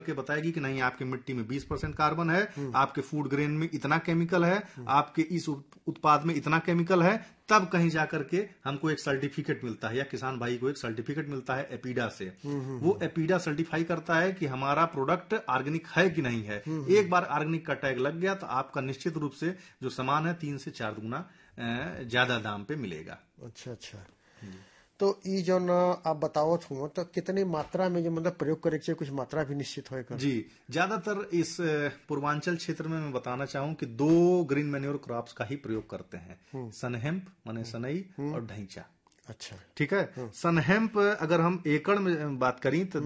के बताएगी कि नहीं आपकी मिट्टी में 20% कार्बन है, आपके फूड ग्रेन में इतना केमिकल है, आपके इस उत्पाद में इतना केमिकल है, तब कहीं जाकर के हमको एक सर्टिफिकेट मिलता है या किसान भाई को एक सर्टिफिकेट मिलता है एपीडा से। वो एपीडा सर्टिफाई करता है कि हमारा प्रोडक्ट ऑर्गेनिक है कि नहीं है। एक बार ऑर्गेनिक का टैग लग गया तो आपका निश्चित रूप से जो सामान है 3 से 4 गुना ज्यादा दाम पे मिलेगा। अच्छा अच्छा। तो ये जो आप बतावत हुआ तो कितनी मात्रा में जो मतलब प्रयोग करे के कुछ मात्रा भी निश्चित होगा? जी, ज्यादातर इस पूर्वांचल क्षेत्र में मैं बताना चाहूँ कि 2 ग्रीन मैन्योर क्रॉप्स का ही प्रयोग करते हैं, सनहेम्प माने सनई और ढैंचा। अच्छा, ठीक है। सनहेम्प अगर हम एकड़ में बात करें तो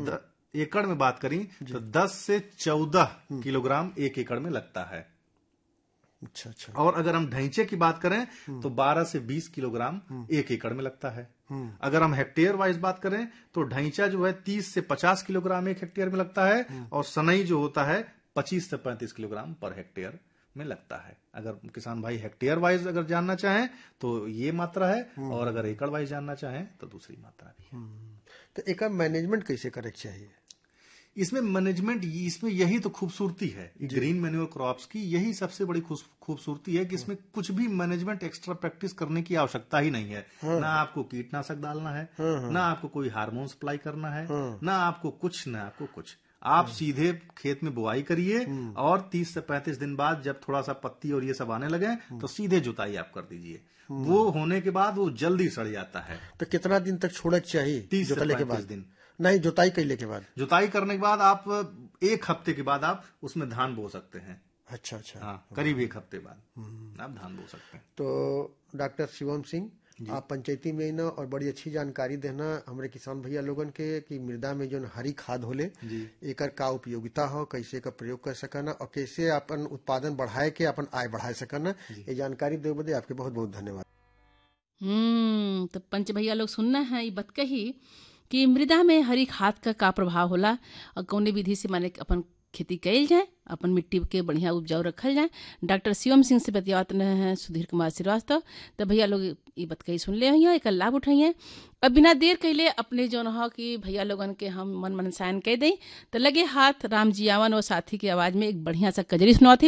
10 से 14 किलोग्राम 1 एकड़ में लगता है। अच्छा अच्छा। और अगर हम ढैंचे की बात करें तो 12 से 20 किलोग्राम 1 एकड़ में लगता है। अगर हम हेक्टेयर वाइज बात करें तो ढैंचा जो है 30 से 50 किलोग्राम 1 हेक्टेयर में लगता है, और सनई जो होता है 25 से 35 किलोग्राम पर हेक्टेयर में लगता है। अगर किसान भाई हेक्टेयर वाइज अगर जानना चाहें तो ये मात्रा है, और अगर एकड़ वाइज जानना चाहें तो दूसरी मात्रा भी है। तो एक मैनेजमेंट कैसे करे चाहिए? इसमें मैनेजमेंट, इसमें यही तो खूबसूरती है ग्रीन मैन्योर क्रॉप्स की, यही सबसे बड़ी खूबसूरती है कि इसमें कुछ भी मैनेजमेंट एक्स्ट्रा प्रैक्टिस करने की आवश्यकता ही नहीं है। ना आपको कीटनाशक डालना है, ना आपको कोई हार्मोन सप्लाई करना है, ना आपको कुछ। आप सीधे खेत में बुआई करिए और 30 से 35 दिन बाद जब थोड़ा सा पत्ती और ये सब आने लगे तो सीधे जुताई आप कर दीजिए। वो होने के बाद वो जल्दी सड़ जाता है। तो कितना दिन तक छोड़ना चाहिए? 30 से 35 दिन। नहीं, जुताई करने के बाद? जुताई करने के बाद आप 1 हफ्ते के बाद आप उसमें धान बो सकते हैं। अच्छा अच्छा। हाँ, करीब 1 हफ्ते बाद आप धान बो सकते हैं। तो डॉक्टर शिवम सिंह, आप पंचायती में ना और बड़ी अच्छी जानकारी देना हमारे किसान भैया लोगन के कि मृदा में जो हरी खाद होले एकर का उपयोगिता हो, कैसे का प्रयोग कर सकना और कैसे अपन उत्पादन बढ़ाए के अपन आय बढ़ाए सकना, ये जानकारी देने बदे आपके बहुत बहुत धन्यवाद। तो पंच भैया लोग सुनना है ये बात कही कि मृदा में हरी खाद का प्रभाव होला और कौने विधि से माने अपन खेती कैल जाए, अपन मिट्टी के बढ़िया उपजाऊ रखल जाए। डॉक्टर शिवम सिंह से बतियात हैं सुधीर कुमार श्रीवास्तव। तो भैया लोग ये बात कही सुन ले एक लाभ उठाइए। अब बिना देर कैले अपने जो हो कि भैया लोगन के हम मन मनसायन कह दें तो लगे हाथ राम जी आवन और साथी की आवाज में एक बढ़िया सा कजरी सुनाती।